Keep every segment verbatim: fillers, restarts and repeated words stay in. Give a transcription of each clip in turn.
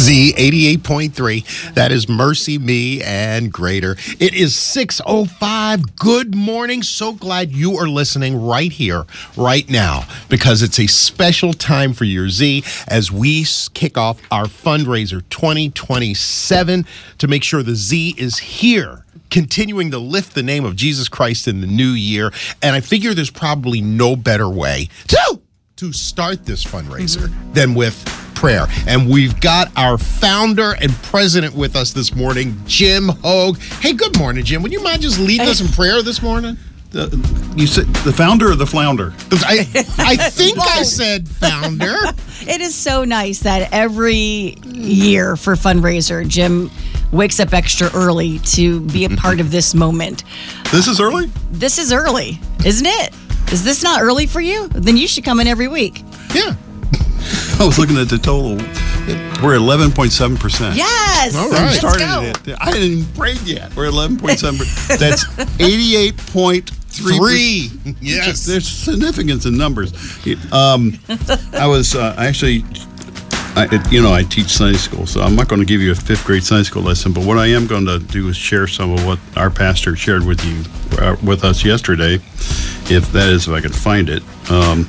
Z eighty-eight point three. That is Mercy Me and Greater. It is six oh five. Good morning. So glad you are listening right here, right now, because it's a special time for your Z as we kick off our fundraiser twenty twenty-seven to make sure the Z is here, continuing to lift the name of Jesus Christ in the new year. And I figure there's probably no better way to, to start this fundraiser mm-hmm. than with prayer. And we've got our founder and president with us this morning, Jim Hogue. Hey, good morning, Jim. Would you mind just leading us in prayer this morning? The, you said the founder or the flounder? I, I think I said founder. It is so nice that every year for fundraiser, Jim wakes up extra early to be a part of this moment. This is early? This is early, isn't it? Is this not early for you? Then you should come in every week. Yeah. I was looking at the total. We're eleven point seven percent. Yes. All right. Let's started go. It. I didn't even break yet. We're eleven point seven percent. That's eighty-eight point three. Three. Yes. There's significance in numbers. Um, I was uh, actually, I, you know, I teach Sunday school, so I'm not going to give you a fifth grade Sunday school lesson, but what I am going to do is share some of what our pastor shared with you, uh, with us yesterday, if that is, if I can find it. Um,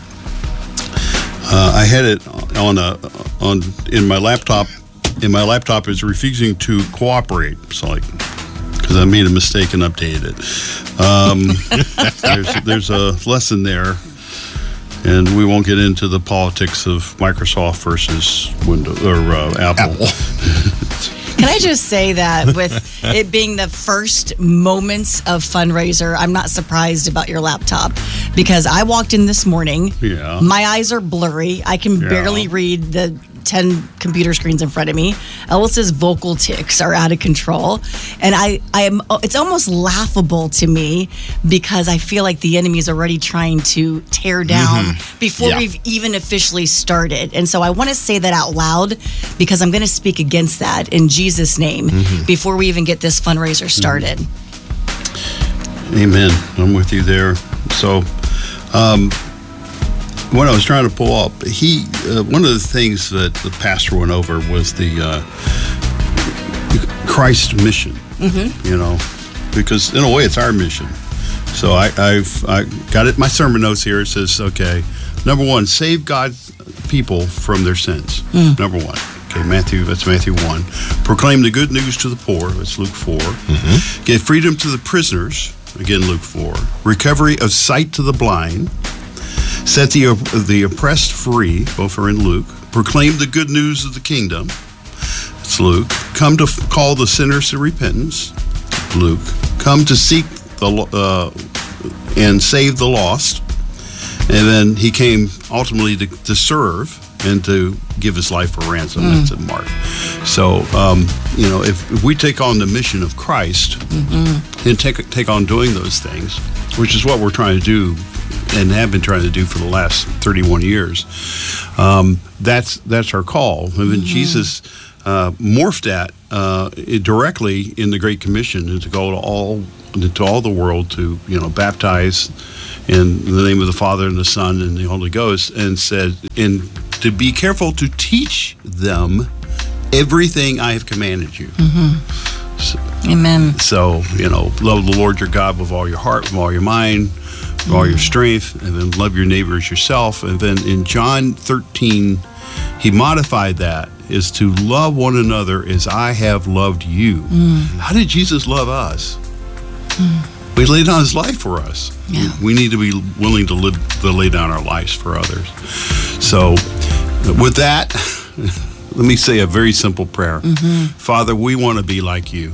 Uh, I had it on a on in my laptop. In my laptop is refusing to cooperate. So like, because I made a mistake and updated it. Um, there's there's a lesson there, and we won't get into the politics of Microsoft versus Windows or uh, Apple. Apple. Can I just say that with it being the first moments of fundraiser, I'm not surprised about your laptop because I walked in this morning. Yeah. My eyes are blurry. I can Yeah. barely read the ten computer screens in front of me. Ellis's vocal tics are out of control. And I, I am it's almost laughable to me because I feel like the enemy is already trying to tear down mm-hmm. before yeah. we've even officially started. And so I want to say that out loud because I'm going to speak against that in Jesus' name mm-hmm. before we even get this fundraiser started. Mm-hmm. Amen. I'm with you there. So, um, what I was trying to pull up, he uh, one of the things that the pastor went over was the uh, Christ mission. Mm-hmm. You know, because in a way it's our mission. So I, I've I got it. My sermon notes here. It says, okay, number one, save God's people from their sins. Mm. Number one. Okay, Matthew. That's Matthew one. Proclaim the good news to the poor. That's Luke four. Mm-hmm. Give freedom to the prisoners. Again, Luke four. Recovery of sight to the blind. Set the the oppressed free, both are in Luke. Proclaim the good news of the kingdom. It's Luke. Come to f- call the sinners to repentance. Luke. Come to seek the uh, and save the lost. And then he came ultimately to, to serve and to give his life a ransom. Mm. That's in Mark. So, um, you know, if, if we take on the mission of Christ mm-hmm. and take take on doing those things, which is what we're trying to do and have been trying to do for the last thirty-one years. Um, that's that's our call. And then mm-hmm. Jesus uh, morphed that uh, directly in the Great Commission and to go to all to all the world to you know baptize in the name of the Father and the Son and the Holy Ghost, and said and to be careful to teach them everything I have commanded you. Mm-hmm. So, Amen. So you know, love the Lord your God with all your heart, with all your mind, with all your strength, and then love your neighbor as yourself. And then in John thirteen, he modified that is to love one another as I have loved you. Mm. How did Jesus love us? Mm. He laid down his life for us. Yeah. We need to be willing to live to lay down our lives for others. So with that, let me say a very simple prayer. Mm-hmm. Father, we want to be like you.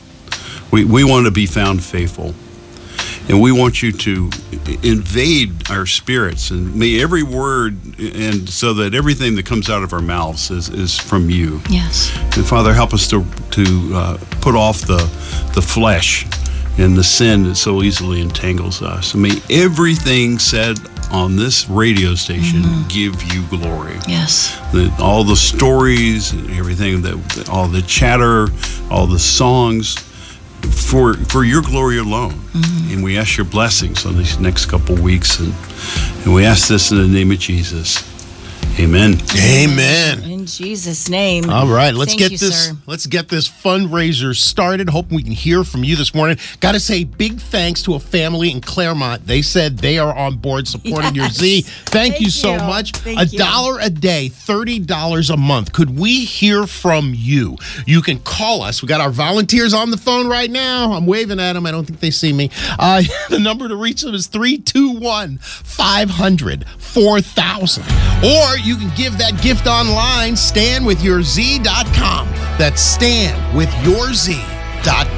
We we want to be found faithful. And we want you to invade our spirits, and may every word, and so that everything that comes out of our mouths is, is from you. Yes. And Father, help us to to uh, put off the the flesh and the sin that so easily entangles us. And may everything said on this radio station mm-hmm. give you glory. Yes. The, all the stories, everything that, all the chatter, all the songs. For for your glory alone. Mm-hmm. And we ask your blessings on these next couple weeks. And, and we ask this in the name of Jesus. Amen. Amen. In In Jesus' name. All right, let's Thank get you, this. sir. Let's get this fundraiser started. Hoping we can hear from you this morning. Got to say big thanks to a family in Claremont. They said they are on board supporting your Yes. Z. Thank, Thank you so you. much. Thank a you. dollar a day, thirty dollars a month. Could we hear from you? You can call us. We got our volunteers on the phone right now. I'm waving at them. I don't think they see me. Uh, the number to reach them is three two one, five hundred, four thousand. Or you can give that gift online, stand with your z dot com. That's stand with your z dot com.